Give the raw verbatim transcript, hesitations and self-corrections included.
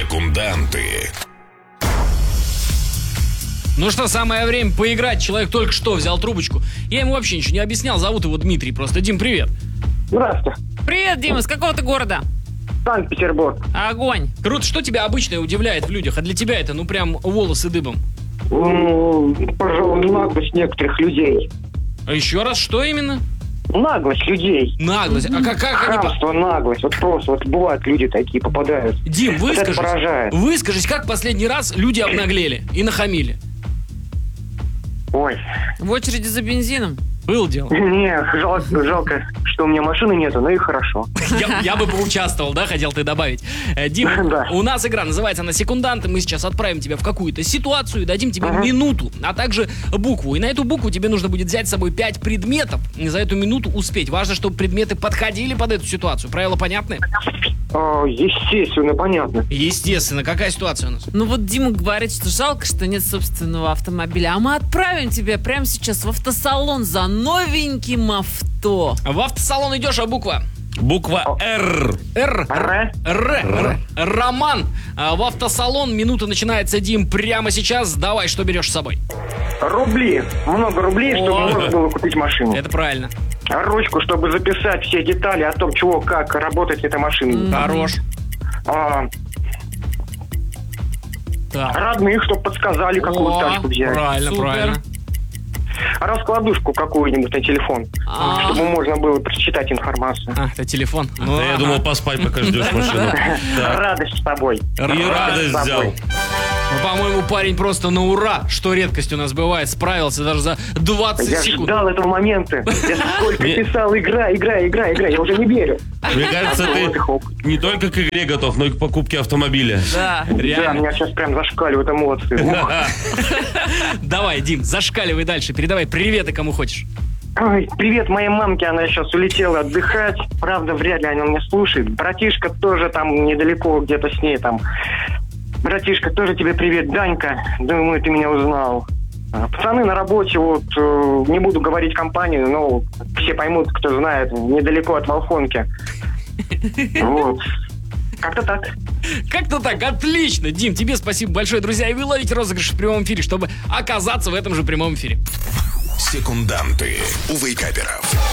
Секунданты. Ну что, самое время поиграть. Человек только что взял трубочку. Я ему вообще ничего не объяснял. Зовут его Дмитрий просто. Дим, привет. Здравствуйте. Привет, Дима, с какого ты города? Санкт-Петербург. Огонь. Круто, что тебя обычно удивляет в людях, а для тебя это, ну, прям волосы дыбом? Ну, пожалуй, наглость некоторых людей. А еще раз, что именно? Наглость людей. Наглость. А как, как они... Хамство, наглость. Вот просто, вот бывают люди такие, попадают. Дим, Вот это выскажись. поражает. Выскажись, как последний раз люди обнаглели и нахамили? Ой. В очереди за бензином. Было дело. Не, жалко, жалко, что у меня машины нету, но и хорошо. Я, я бы поучаствовал, да, хотел ты добавить. Э, Дим, Да. у нас игра называется она «Секунданты». Мы сейчас отправим тебя в какую-то ситуацию и дадим тебе Ага. минуту, а также букву. И на эту букву тебе нужно будет взять с собой пять предметов и за эту минуту успеть. Важно, чтобы предметы подходили под эту ситуацию. Правила понятны? А, естественно, понятно. Естественно. Какая ситуация у нас? Ну вот Дима говорит, что жалко, что нет собственного автомобиля. А мы отправим тебя прямо сейчас в автосалон за новеньким авто. В автосалон идешь, а буква? Буква Р. Р. Р. Р. Р. Роман. А, В автосалон. Минута начинается, Дим, прямо сейчас. Давай, что берешь с собой? Рубли. Много рублей, чтобы О. можно было купить машину. Это правильно. Ручку, чтобы записать все детали о том, чего, как работает эта машина. Хорош. А, Так. родных, чтобы подсказали, какую О, тачку взять. Правильно, Супер. правильно. Раскладушку какую-нибудь на телефон, А. чтобы можно было прочитать информацию. А, это телефон. Да я думал поспать, пока ждешь машину. Так. Радость с тобой. И радость с взял. тобой. Ну, по-моему, парень просто на ура, что редкость у нас бывает, справился даже за двадцать Я секунд. ждал этого момента. Я сколько Не- писал, игра, игра, игра, игра. Я уже не верю. Мне кажется, Вот и ты хоп. не только к игре готов, но и к покупке автомобиля. Да. Да, Реально. меня сейчас прям зашкаливают эмоции. Ух. Давай, Дим, зашкаливай дальше, передавай приветы кому хочешь. Ой, привет моей мамке, она сейчас улетела отдыхать. Правда, вряд ли она меня слушает. Братишка тоже там недалеко, где-то с ней там. Братишка, тоже тебе привет, Данька. Думаю, ты меня узнал. А, Пацаны на работе, вот, э, не буду говорить компанию, но все поймут, кто знает, недалеко от Волхонки. Вот. Как-то так. Как-то так, отлично. Дим, тебе спасибо большое, друзья. И вы ловите розыгрыш в прямом эфире, чтобы оказаться в этом же прямом эфире. Секунданты у вейкаперов.